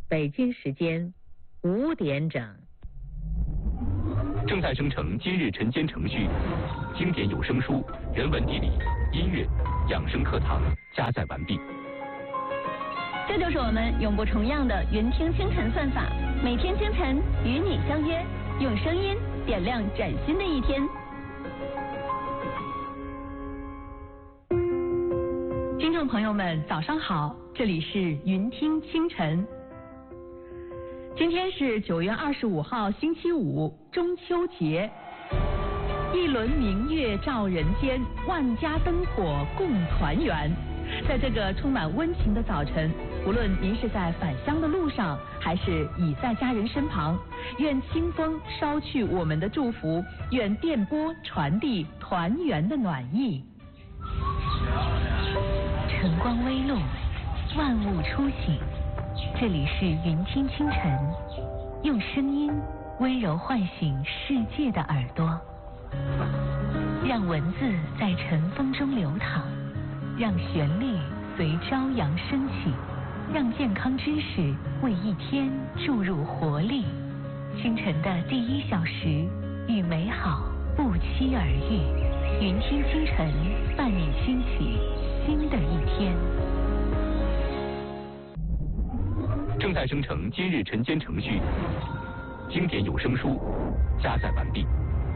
北京时间5点整。 正在生成今日晨间程序，经典有声书、人文地理、音乐、养生课堂加载完毕。 这就是我们永不重样的云听清晨算法，每天清晨与你相约，用声音点亮崭新的一天。 听众朋友们，早上好，这里是云听清晨。今天是9月25号，星期五，中秋节。一轮明月照人间，万家灯火共团圆。在这个充满温情的早晨，无论您是在返乡的路上，还是已在家人身旁，愿清风捎去我们的祝福，愿电波传递团圆的暖意。 晨光微露，万物初醒。这里是云听清晨，用声音温柔唤醒世界的耳朵，让文字在晨风中流淌，让旋律随朝阳升起，让健康知识为一天注入活力。清晨的第1小时，与美好不期而遇。云听清晨，伴你兴起新的一天。 正在生成今日晨间程序，经典有声书加载完毕。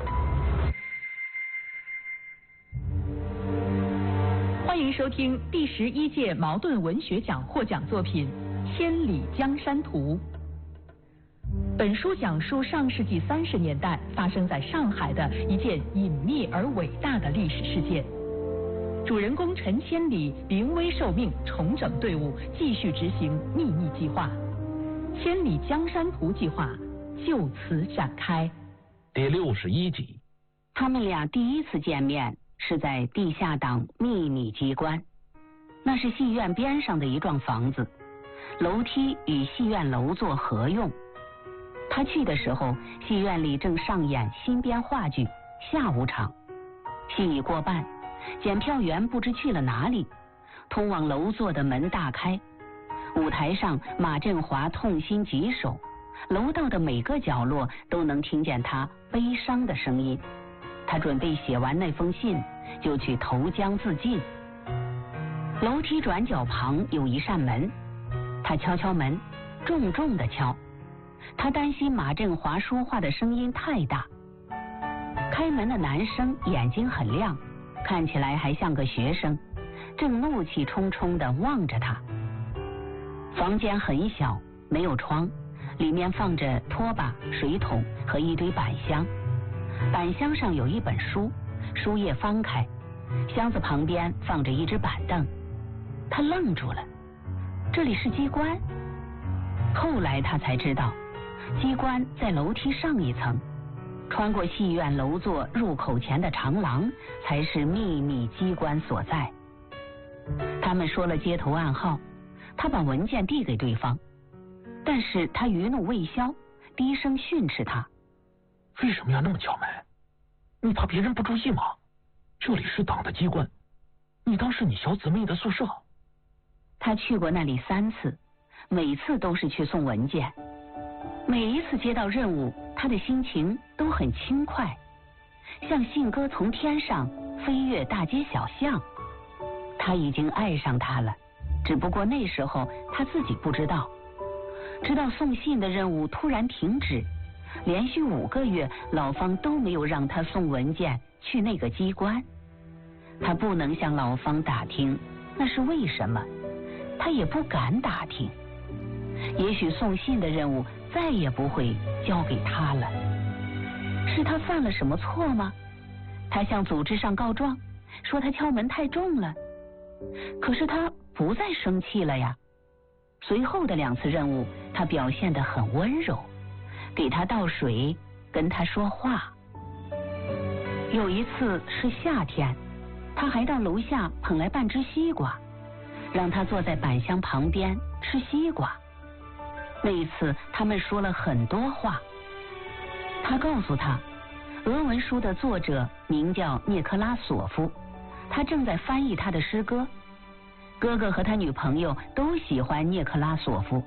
欢迎收听第11届茅盾文学奖获奖作品《千里江山图》。本书讲述上世纪30年代发生在上海的一件隐秘而伟大的历史事件。主人公陈千里临危受命，重整队伍，继续执行秘密计划。千里江山图计划就此展开。 第61集。 他们俩第一次见面是在地下党秘密机关，那是戏院边上的一幢房子，楼梯与戏院楼座合用。他去的时候，戏院里正上演新编话剧，下午场。戏已过半，检票员不知去了哪里，通往楼座的门大开，舞台上马振华痛心疾首，楼道的每个角落都能听见他悲伤的声音。他准备写完那封信就去投江自尽。楼梯转角旁有一扇门，他敲敲门，重重地敲。他担心马振华说话的声音太大。开门的男生眼睛很亮，看起来还像个学生，正怒气冲冲地望着他。房间很小，没有窗，里面放着拖把、水桶和一堆板箱。板箱上有一本书，书页翻开，箱子旁边放着一只板凳。他愣住了，这里是机关？后来他才知道，机关在楼梯上一层，穿过戏院楼座入口前的长廊才是秘密机关所在。他们说了接头暗号，他把文件递给对方，但是他余怒未消，低声训斥他： 为什么要那么敲门？你怕别人不注意吗？这里是党的机关，你当是你小姊妹的宿舍。 他去过那里3次，每次都是去送文件。每一次接到任务，他的心情都很轻快，像信鸽从天上飞越大街小巷。他已经爱上他了，只不过那时候他自己不知道。直到送信的任务突然停止，连续5个月，老方都没有让他送文件去那个机关。他不能向老方打听那是为什么，他也不敢打听。也许送信的任务再也不会交给他了。是他犯了什么错吗？他向组织上告状，说他敲门太重了。可是他不再生气了呀。随后的2次任务，他表现得很温柔，给他倒水，跟他说话。有一次是夏天，他还到楼下捧来半只西瓜，让他坐在板箱旁边吃西瓜。那一次他们说了很多话。他告诉他，俄文书的作者名叫涅克拉索夫，他正在翻译他的诗歌。哥哥和他女朋友都喜欢涅克拉索夫，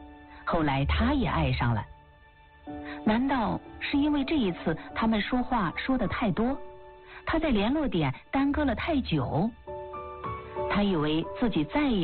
后来他也爱上了。难道是因为这一次他们说话说得太多，他在联络点耽搁了太久？他以为自己再也